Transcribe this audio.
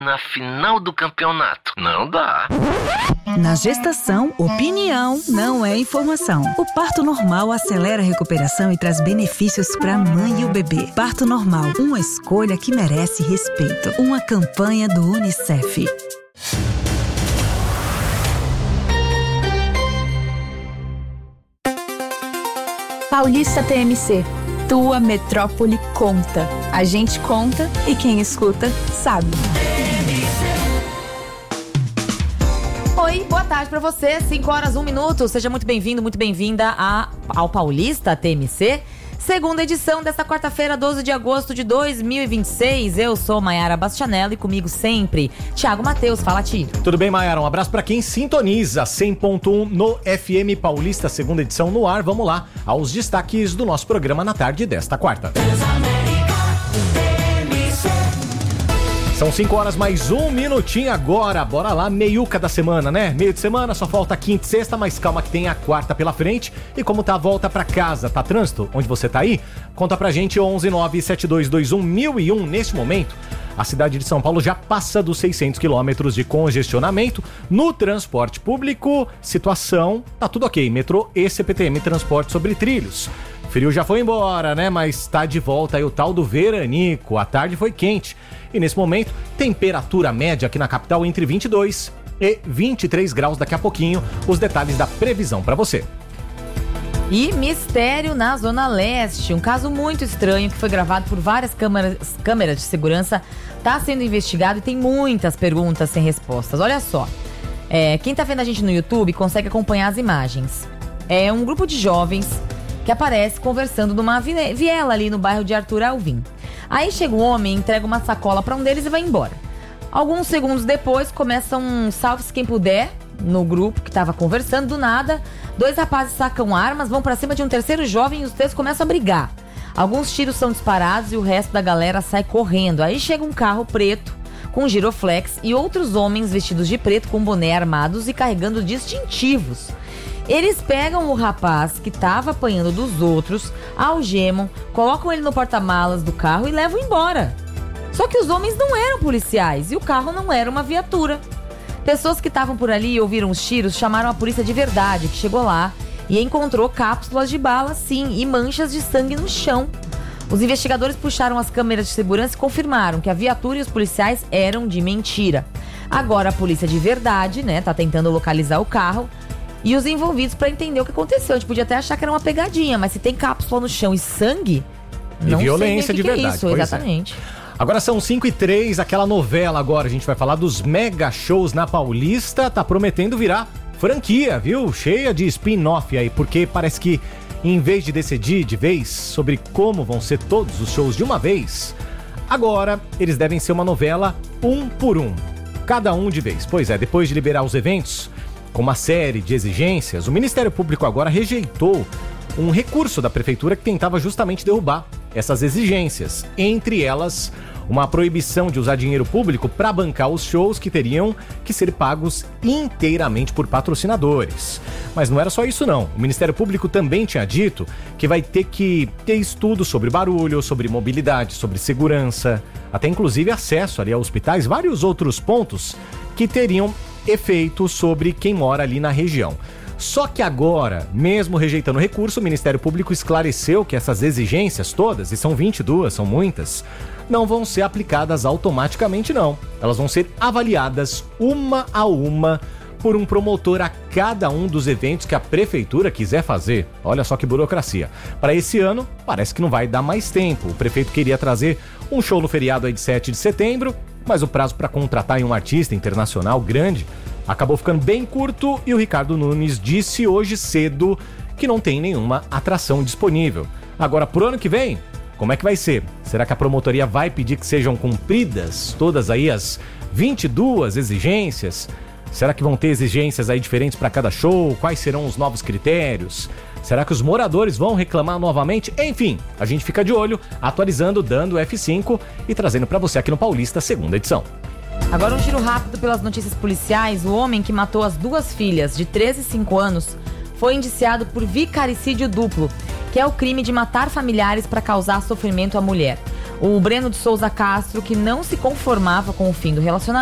Na final do campeonato. Não dá. Na gestação, opinião não é informação. O parto normal acelera a recuperação e traz benefícios para a mãe e o bebê. Parto normal, uma escolha que merece respeito. Uma campanha do UNICEF. Paulista TMC. Tua metrópole conta. A gente conta e quem escuta sabe. Oi, boa tarde pra você, 5 horas, 1 minuto. Seja muito bem-vindo, muito bem-vinda ao Paulista TMC. Segunda edição desta quarta-feira, 12 de agosto de 2026. Eu sou Maiara Bastianello e comigo sempre, Thiago Matheus. Fala, Tio. Tudo bem, Maiara? Um abraço pra quem sintoniza 100.1 no FM Paulista, segunda edição no ar. Vamos lá aos destaques do nosso programa na tarde desta quarta. São 5 horas mais 1 minutinho agora. Bora lá, meiuca da semana, né? Meio de semana, só falta quinta e sexta, mas calma que tem a quarta pela frente. E como tá a volta pra casa? Tá trânsito? Onde você tá aí? Conta pra gente, 11972211001. Neste momento, a cidade de São Paulo já passa dos 600 quilômetros de congestionamento. No transporte público, situação, tá tudo ok. Metrô e CPTM, transporte sobre trilhos. Frio já foi embora, né? Mas tá de volta aí o tal do veranico. A tarde foi quente. E nesse momento, temperatura média aqui na capital entre 22 e 23 graus. Daqui a pouquinho, os detalhes da previsão para você. E mistério na Zona Leste. Um caso muito estranho que foi gravado por várias câmeras de segurança. Tá sendo investigado e tem muitas perguntas sem respostas. Olha só. Quem tá vendo a gente no YouTube consegue acompanhar as imagens. É um grupo de jovens que aparece conversando numa viela ali no bairro de Arthur Alvim. Aí chega um homem, entrega uma sacola pra um deles e vai embora. Alguns segundos depois, começa um salve-se quem puder no grupo que tava conversando. Do nada, 2 rapazes sacam armas, vão pra cima de um terceiro jovem e os três começam a brigar. Alguns tiros são disparados e o resto da galera sai correndo. Aí chega um carro preto com giroflex e outros homens vestidos de preto com boné armados e carregando distintivos. Eles pegam o rapaz que estava apanhando dos outros, algemam, colocam ele no porta-malas do carro e levam embora. Só que os homens não eram policiais e o carro não era uma viatura. Pessoas que estavam por ali e ouviram os tiros chamaram a polícia de verdade, que chegou lá e encontrou cápsulas de bala, sim, e manchas de sangue no chão. Os investigadores puxaram as câmeras de segurança e confirmaram que a viatura e os policiais eram de mentira. Agora a polícia de verdade, né, tá tentando localizar o carro e os envolvidos para entender o que aconteceu. A gente podia até achar que era uma pegadinha, mas se tem cápsula no chão e sangue, não e violência de verdade. É isso, exatamente. Agora são 5h03, aquela novela agora, a gente vai falar dos mega shows na Paulista, tá prometendo virar franquia, viu? Cheia de spin-off aí, porque parece que em vez de decidir de vez sobre como vão ser todos os shows de uma vez, agora eles devem ser uma novela um por um, cada um de vez. Pois é, depois de liberar os eventos com uma série de exigências, o Ministério Público agora rejeitou um recurso da Prefeitura que tentava justamente derrubar essas exigências. Entre elas, uma proibição de usar dinheiro público para bancar os shows que teriam que ser pagos inteiramente por patrocinadores. Mas não era só isso não. O Ministério Público também tinha dito que vai ter que ter estudo sobre barulho, sobre mobilidade, sobre segurança, até inclusive acesso ali a hospitais, vários outros pontos que teriam efeito sobre quem mora ali na região. Só que agora, mesmo rejeitando o recurso, o Ministério Público esclareceu que essas exigências todas, e são 22, são muitas, não vão ser aplicadas automaticamente não. Elas vão ser avaliadas uma a uma por um promotor a cada um dos eventos que a Prefeitura quiser fazer. Olha só que burocracia. Para esse ano, parece que não vai dar mais tempo. O prefeito queria trazer um show no feriado aí de 7 de setembro, mas o prazo para contratar um artista internacional grande acabou ficando bem curto e o Ricardo Nunes disse hoje cedo que não tem nenhuma atração disponível. Agora, pro ano que vem, como é que vai ser? Será que a promotoria vai pedir que sejam cumpridas todas aí as 22 exigências? Será que vão ter exigências aí diferentes para cada show? Quais serão os novos critérios? Será que os moradores vão reclamar novamente? Enfim, a gente fica de olho, atualizando, dando F5 e trazendo para você aqui no Paulista, segunda edição. Agora um giro rápido pelas notícias policiais. O homem que matou as 2 filhas de 13 e 5 anos foi indiciado por vicaricídio duplo, que é o crime de matar familiares para causar sofrimento à mulher. O Breno de Souza Castro, que não se conformava com o fim do relacionamento,